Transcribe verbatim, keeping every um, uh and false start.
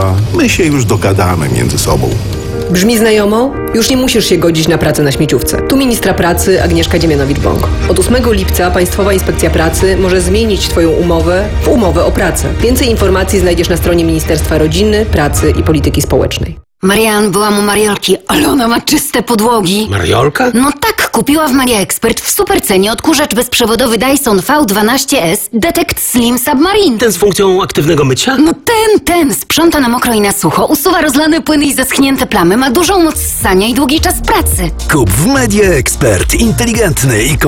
a my się już dogadamy między sobą. Brzmi znajomo? Już nie musisz się godzić na pracę na śmieciówce. Tu ministra pracy Agnieszka Dziemianowicz-Bąk. Od ósmego lipca Państwowa Inspekcja Pracy może zmienić Twoją umowę w umowę o pracę. Więcej informacji znajdziesz na stronie Ministerstwa Rodziny, Pracy i Polityki Społecznej. Marian, byłam u Mariolki, ale ona ma czyste podłogi. Mariolka? No tak, kupiła w Maria Expert w supercenie odkurzacz bezprzewodowy Dyson V dwanaście S Detect Slim Submarine. Ten z funkcją aktywnego mycia? No ten, ten, sprząta na mokro i na sucho, usuwa rozlane płyny i zeschnięte plamy, ma dużą moc ssania i długi czas pracy. Kup w Media Expert inteligentny i